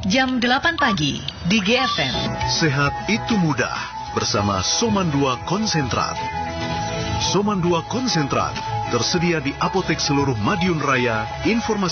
jam 8 pagi di GFM. Sehat itu mudah bersama Soman 2 Konsentrat. Soman 2 Konsentrat tersedia di apotek seluruh Madiun Raya. Informasi